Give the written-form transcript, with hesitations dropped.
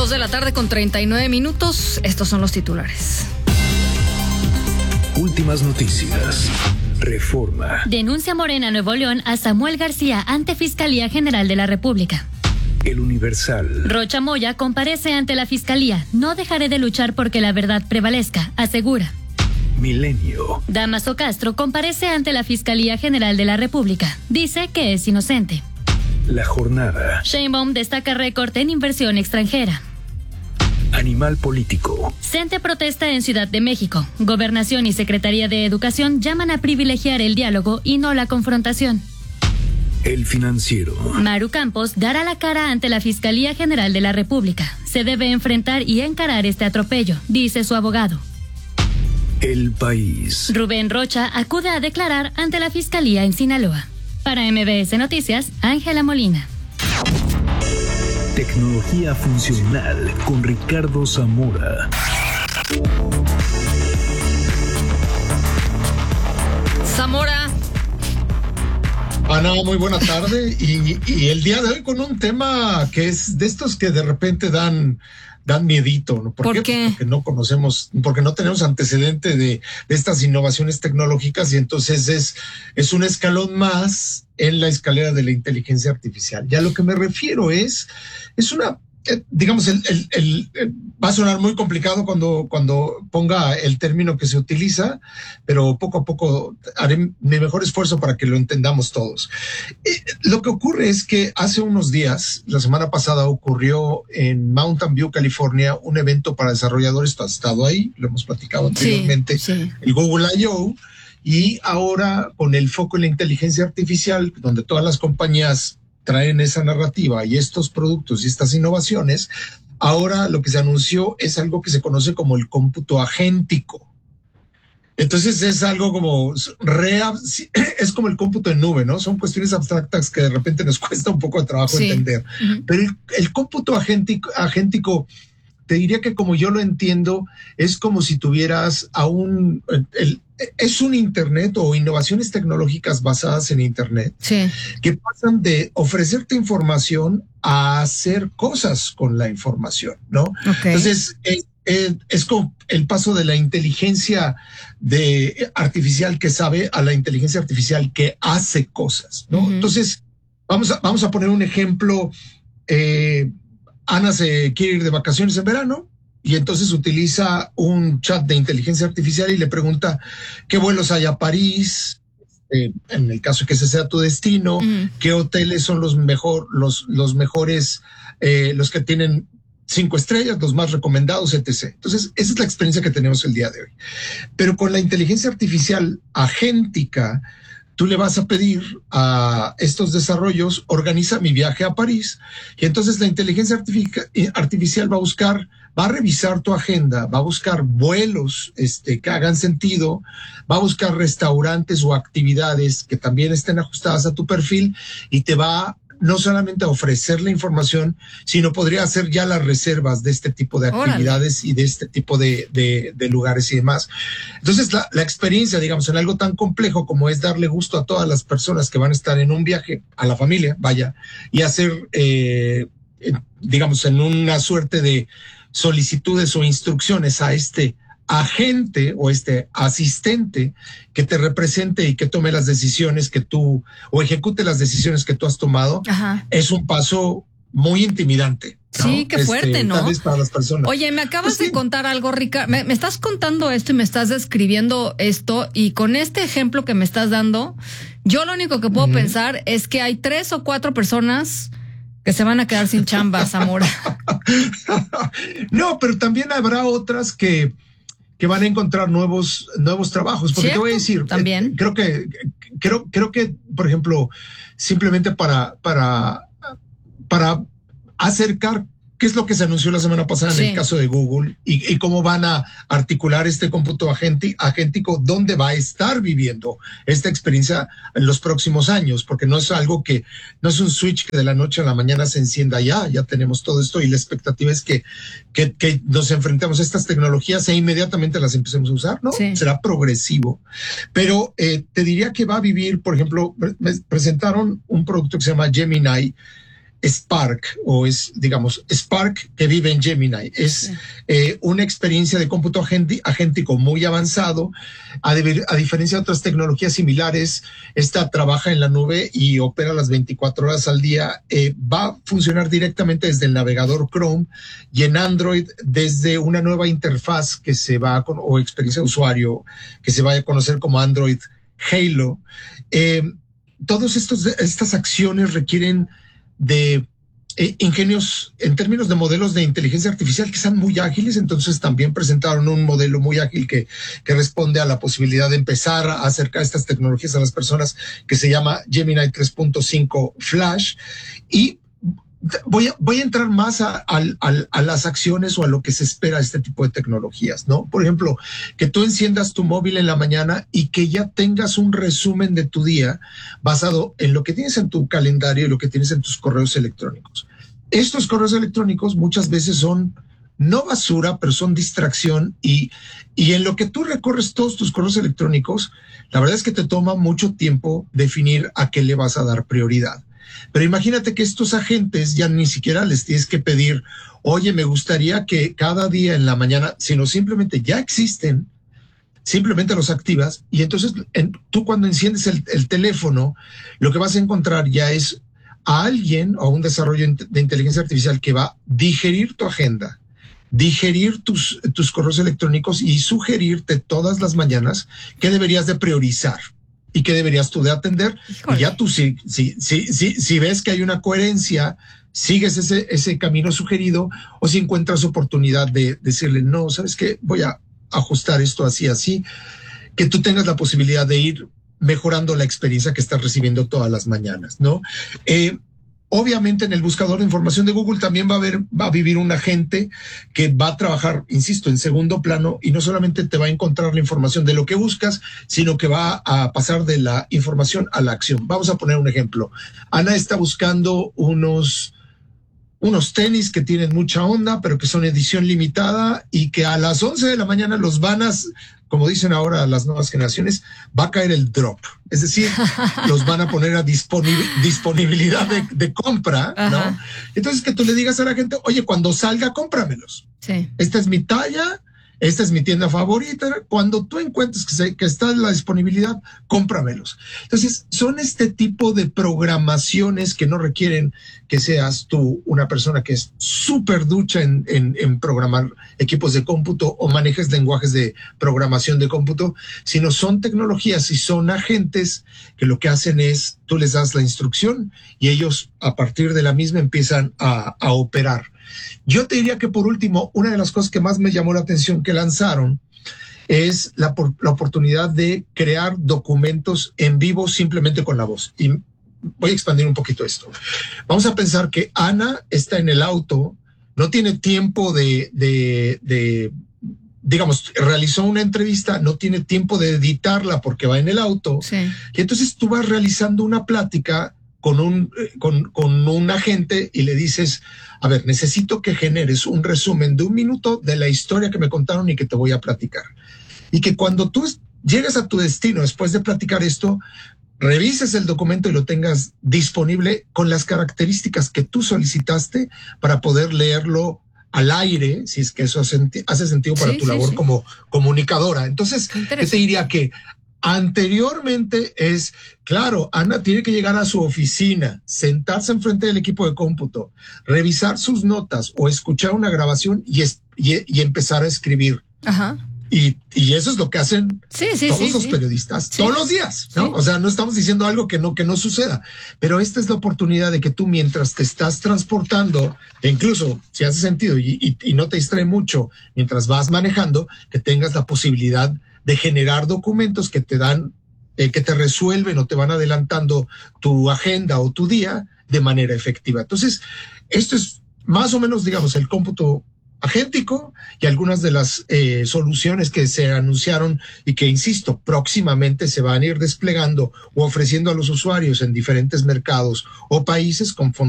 2:39 p.m. Estos son los titulares. Últimas noticias. Reforma. Denuncia Morena Nuevo León a Samuel García ante Fiscalía General de la República. El Universal. Rocha Moya comparece ante la Fiscalía. No dejaré de luchar porque la verdad prevalezca, asegura. Milenio. Damaso Castro comparece ante la Fiscalía General de la República. Dice que es inocente. La Jornada. Sheinbaum destaca récord en inversión extranjera. Animal político. CENTE protesta en Ciudad de México. Gobernación y Secretaría de Educación llaman a privilegiar el diálogo y no la confrontación. El Financiero. Maru Campos dará la cara ante la Fiscalía General de la República. Se debe enfrentar y encarar este atropello, dice su abogado. El País. Rubén Rocha acude a declarar ante la Fiscalía en Sinaloa. Para MBS Noticias, Ángela Molina. Tecnología funcional con Ricardo Zamora. Zamora. Ana, muy buena tarde. Y el día de hoy con un tema que es de estos que de repente dan miedito, ¿no? ¿Por qué? Porque no conocemos, porque no tenemos antecedente de estas innovaciones tecnológicas y entonces es un escalón más en la escalera de la inteligencia artificial. Ya a lo que me refiero es una, digamos, va a sonar muy complicado cuando ponga el término que se utiliza, pero poco a poco haré mi mejor esfuerzo para que lo entendamos todos. Lo que ocurre es que hace unos días, la semana pasada, ocurrió en Mountain View, California, un evento para desarrolladores. Tú has estado ahí, lo hemos platicado anteriormente, sí. El Google I.O., y ahora con el foco en la inteligencia artificial, donde todas las compañías traen esa narrativa y estos productos y estas innovaciones, ahora lo que se anunció es algo que se conoce como el cómputo agéntico. Entonces es algo como es como el cómputo en nube, ¿no? Son cuestiones abstractas que de repente nos cuesta un poco de trabajo entender. Uh-huh. Pero el cómputo agéntico, te diría que como yo lo entiendo, es como si tuvieras es un Internet o innovaciones tecnológicas basadas en Internet, sí, que pasan de ofrecerte información a hacer cosas con la información, ¿no? Okay. Entonces, es como el paso de la inteligencia artificial que sabe a la inteligencia artificial que hace cosas, ¿no? Uh-huh. Entonces, vamos a poner un ejemplo. Ana se quiere ir de vacaciones en verano y entonces utiliza un chat de inteligencia artificial y le pregunta qué vuelos hay a París, en el caso que ese sea tu destino, qué hoteles son los mejores, los que tienen 5 estrellas, los más recomendados, etc. Entonces, esa es la experiencia que tenemos el día de hoy. Pero con la inteligencia artificial agéntica, tú le vas a pedir a estos desarrollos, organiza mi viaje a París, y entonces la inteligencia artificial va a revisar tu agenda, va a buscar vuelos que hagan sentido, va a buscar restaurantes o actividades que también estén ajustadas a tu perfil y te va no solamente a ofrecer la información, sino podría hacer ya las reservas de este tipo de actividades. Órale. Y de este tipo de lugares y demás. Entonces, la experiencia, digamos, en algo tan complejo como es darle gusto a todas las personas que van a estar en un viaje, a la familia, vaya, y hacer, digamos, en una suerte de solicitudes o instrucciones a este agente o este asistente que te represente y que tome las decisiones o ejecute las decisiones que tú has tomado. Ajá. Es un paso muy intimidante, ¿no? Sí, qué fuerte, ¿no? Tal vez para las personas. Oye, me acabas de contar algo, Rica. Me estás contando esto y me estás describiendo esto, y con este ejemplo que me estás dando, yo lo único que puedo pensar es que hay 3 o 4 personas que se van a quedar sin chamba, Zamora. No, pero también habrá otras que van a encontrar nuevos trabajos, porque ¿cierto? Te voy a decir, también creo que, por ejemplo, simplemente para acercar qué es lo que se anunció la semana pasada en el caso de Google y cómo van a articular este cómputo agéntico, dónde va a estar viviendo esta experiencia en los próximos años, porque no es un switch que de la noche a la mañana se encienda ya tenemos todo esto, y la expectativa es que nos enfrentemos a estas tecnologías e inmediatamente las empecemos a usar, ¿no? Sí. Será progresivo. Pero te diría que va a vivir, por ejemplo, me presentaron un producto que se llama Gemini. Spark, o es, digamos, Spark que vive en Gemini. Es una experiencia de cómputo agéntico muy avanzado. A diferencia de otras tecnologías similares, esta trabaja en la nube y opera las 24 horas al día. Va a funcionar directamente desde el navegador Chrome y en Android desde una nueva interfaz que se va o experiencia de usuario que se va a conocer como Android Halo. Todas estas acciones requieren de ingenios en términos de modelos de inteligencia artificial que sean muy ágiles. Entonces también presentaron un modelo muy ágil que responde a la posibilidad de empezar a acercar estas tecnologías a las personas, que se llama Gemini 3.5 Flash. Y voy a entrar más a las acciones o a lo que se espera de este tipo de tecnologías, ¿no? Por ejemplo, que tú enciendas tu móvil en la mañana y que ya tengas un resumen de tu día basado en lo que tienes en tu calendario y lo que tienes en tus correos electrónicos. Estos correos electrónicos muchas veces son no basura, pero son distracción, y en lo que tú recorres todos tus correos electrónicos, la verdad es que te toma mucho tiempo definir a qué le vas a dar prioridad. Pero imagínate que estos agentes ya ni siquiera les tienes que pedir, oye, me gustaría que cada día en la mañana, sino simplemente ya existen, simplemente los activas, y entonces tú cuando enciendes el teléfono, lo que vas a encontrar ya es a alguien o un desarrollo de inteligencia artificial que va a digerir tu agenda, digerir tus correos electrónicos y sugerirte todas las mañanas qué deberías de priorizar y qué deberías tú de atender. Híjole. Y ya tú si ves que hay una coherencia, sigues ese camino sugerido, o si encuentras oportunidad de decirle, no, ¿sabes qué? Voy a ajustar esto así, que tú tengas la posibilidad de ir mejorando la experiencia que estás recibiendo todas las mañanas, ¿no? Obviamente en el buscador de información de Google también va a vivir un agente que va a trabajar, insisto, en segundo plano, y no solamente te va a encontrar la información de lo que buscas, sino que va a pasar de la información a la acción. Vamos a poner un ejemplo. Ana está buscando unos tenis que tienen mucha onda, pero que son edición limitada y que a las 11 de la mañana los van a, como dicen ahora las nuevas generaciones, va a caer el drop. Es decir, los van a poner a disponibilidad de compra, ¿no? Ajá. Entonces que tú le digas a la gente, oye, cuando salga, cómpramelos. Sí. Esta es mi talla, esta es mi tienda favorita. Cuando tú encuentres que está en la disponibilidad, cómpramelos. Entonces, son este tipo de programaciones que no requieren que seas tú una persona que es súper ducha en programar equipos de cómputo o manejes lenguajes de programación de cómputo, sino son tecnologías y son agentes que lo que hacen es, tú les das la instrucción y ellos a partir de la misma empiezan a operar. Yo te diría que por último, una de las cosas que más me llamó la atención que lanzaron es la oportunidad de crear documentos en vivo simplemente con la voz. Y voy a expandir un poquito esto. Vamos a pensar que Ana está en el auto, no tiene tiempo digamos, realizó una entrevista, no tiene tiempo de editarla porque va en el auto. Sí. Y entonces tú vas realizando una plática con un agente y le dices, a ver, necesito que generes un resumen de 1 minuto de la historia que me contaron y que te voy a platicar. Y que cuando tú llegues a tu destino después de platicar esto, revises el documento y lo tengas disponible con las características que tú solicitaste para poder leerlo al aire, si es que eso hace sentido para tu labor como comunicadora. Entonces, yo te diría que anteriormente es, claro, Ana tiene que llegar a su oficina, sentarse enfrente del equipo de cómputo, revisar sus notas o escuchar una grabación y empezar a escribir. Ajá. Y eso es lo que hacen todos los periodistas todos los días, ¿no? Sí. O sea, no estamos diciendo algo que no suceda, pero esta es la oportunidad de que tú, mientras te estás transportando, e incluso si hace sentido y no te distrae mucho mientras vas manejando, que tengas la posibilidad de generar documentos que te dan, que te resuelven o te van adelantando tu agenda o tu día de manera efectiva. Entonces, esto es más o menos, digamos, el cómputo agéntico y algunas de las soluciones que se anunciaron y que, insisto, próximamente se van a ir desplegando o ofreciendo a los usuarios en diferentes mercados o países con